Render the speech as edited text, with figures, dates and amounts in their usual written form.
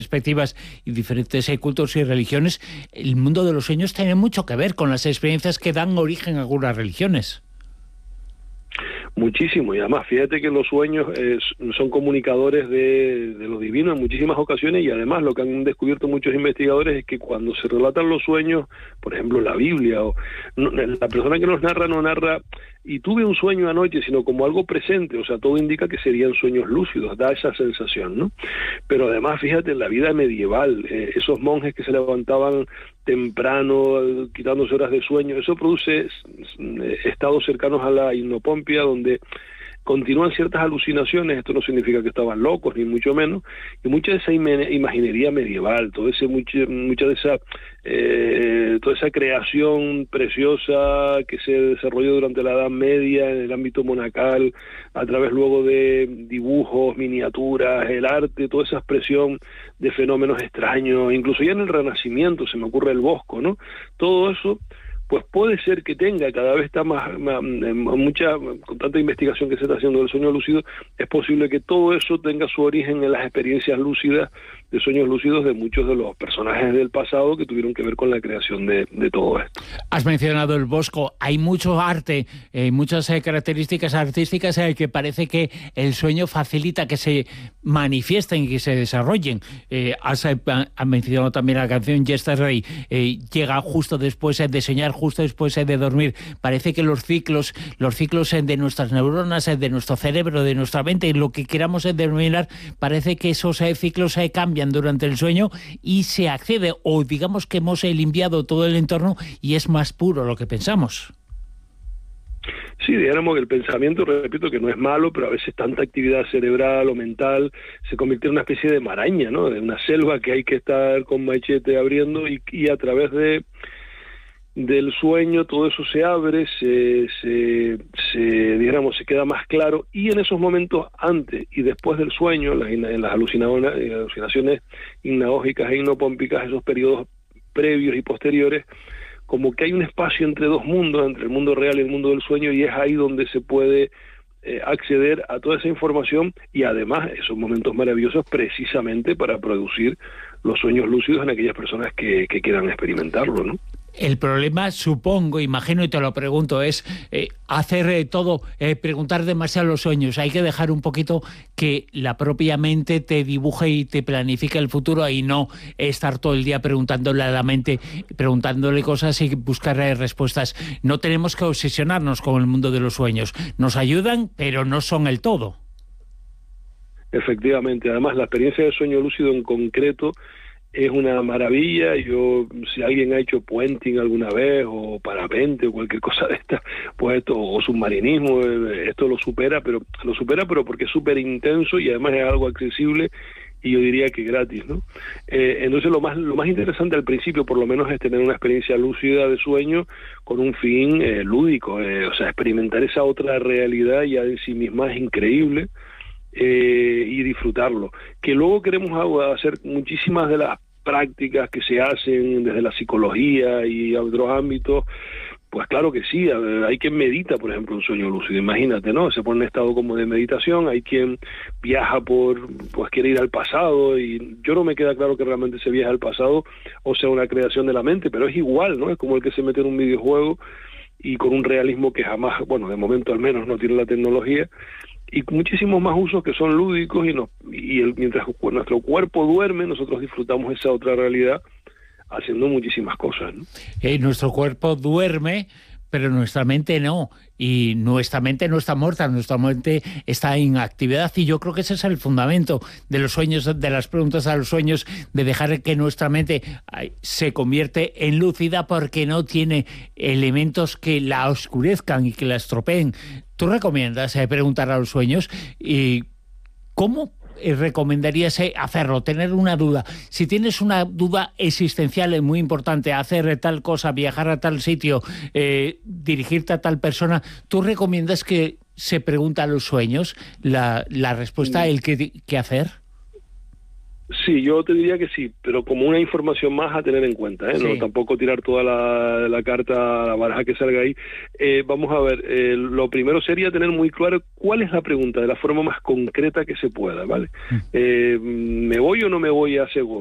perspectivas y diferentes cultos y religiones, el mundo de los sueños tiene mucho que ver con las experiencias que dan origen a algunas religiones. Muchísimo, y además fíjate que los sueños son comunicadores de lo divino en muchísimas ocasiones, y además lo que han descubierto muchos investigadores es que cuando se relatan los sueños, por ejemplo la Biblia, o la persona que los narra no narra y tuve un sueño anoche, sino como algo presente, o sea, todo indica que serían sueños lúcidos, da esa sensación, ¿no? Pero además, fíjate, en la vida medieval, esos monjes que se levantaban temprano, quitándose horas de sueño, eso produce estados cercanos a la hipnopompia, donde continúan ciertas alucinaciones. Esto no significa que estaban locos, ni mucho menos, y mucha de esa imaginería medieval, mucha de esa toda esa creación preciosa que se desarrolló durante la Edad Media en el ámbito monacal, a través luego de dibujos, miniaturas, el arte, toda esa expresión de fenómenos extraños, incluso ya en el Renacimiento se me ocurre el Bosco, ¿no? Todo eso pues puede ser que tenga, cada vez está con tanta investigación que se está haciendo del sueño lúcido, es posible que todo eso tenga su origen en las experiencias lúcidas, de sueños lúcidos de muchos de los personajes del pasado que tuvieron que ver con la creación de todo esto. Has mencionado el Bosco, hay mucho arte, muchas características artísticas que parece que el sueño facilita que se manifiesten y que se desarrollen. Has mencionado también la canción Yesterday, llega justo después de soñar, justo después de dormir. Parece que los ciclos de nuestras neuronas, de nuestro cerebro, de nuestra mente, lo que queramos determinar, parece que esos ciclos cambian durante el sueño y se accede, o digamos que hemos limpiado todo el entorno y es más puro lo que pensamos. Sí, dijéramos que el pensamiento, repito, que no es malo, pero a veces tanta actividad cerebral o mental se convierte en una especie de maraña, ¿no? De una selva que hay que estar con machete abriendo, y a través del sueño todo eso se abre, digamos, se queda más claro, y en esos momentos antes y después del sueño, en las alucinaciones hipnagógicas e hipnopómpicas, esos periodos previos y posteriores, como que hay un espacio entre dos mundos, entre el mundo real y el mundo del sueño, y es ahí donde se puede acceder a toda esa información, y además esos momentos maravillosos precisamente para producir los sueños lúcidos en aquellas personas que quieran experimentarlo, ¿no? El problema, supongo, imagino y te lo pregunto, es hacer todo, preguntar demasiado los sueños. Hay que dejar un poquito que la propia mente te dibuje y te planifique el futuro, y no estar todo el día preguntándole a la mente, preguntándole cosas y buscar respuestas. No tenemos que obsesionarnos con el mundo de los sueños. Nos ayudan, pero no son el todo. Efectivamente, además la experiencia del sueño lúcido en concreto es una maravilla. Yo, si alguien ha hecho puenting alguna vez, o parapente, o cualquier cosa de esta, pues esto, o submarinismo, esto lo supera, pero porque es súper intenso y además es algo accesible, y yo diría que gratis, ¿no? Entonces lo más interesante al principio, por lo menos, es tener una experiencia lúcida de sueño con un fin lúdico, o sea, experimentar esa otra realidad ya en sí misma es increíble. Y disfrutarlo. Que luego queremos hacer muchísimas de las prácticas que se hacen desde la psicología y otros ámbitos, pues claro que sí. Hay quien medita, por ejemplo, un sueño lúcido, imagínate, ¿no? Se pone en estado como de meditación. Hay quien viaja pues quiere ir al pasado, y yo no me queda claro que realmente se viaja al pasado o sea una creación de la mente, pero es igual, ¿no? Es como el que se mete en un videojuego, y con un realismo que jamás, bueno, de momento al menos no tiene la tecnología, y muchísimos más usos que son lúdicos, mientras nuestro cuerpo duerme, nosotros disfrutamos esa otra realidad haciendo muchísimas cosas, ¿no? Nuestro cuerpo duerme, pero nuestra mente no, y nuestra mente no está muerta, nuestra mente está en actividad, y yo creo que ese es el fundamento de los sueños, de las preguntas a los sueños, de dejar que nuestra mente se convierte en lúcida, porque no tiene elementos que la oscurezcan y que la estropeen. ¿Tú recomiendas preguntar a los sueños? ¿Y cómo recomendarías hacerlo? Tener una duda. Si tienes una duda existencial muy importante, hacer tal cosa, viajar a tal sitio, dirigirte a tal persona, ¿tú recomiendas que se pregunte a los sueños la respuesta, el qué hacer? Sí, yo te diría que sí, pero como una información más a tener en cuenta, ¿eh? Sí. No, tampoco tirar toda la carta, la baraja que salga ahí. Vamos a ver, lo primero sería tener muy claro cuál es la pregunta, de la forma más concreta que se pueda, ¿vale? ¿Me voy o no me voy a Segovia?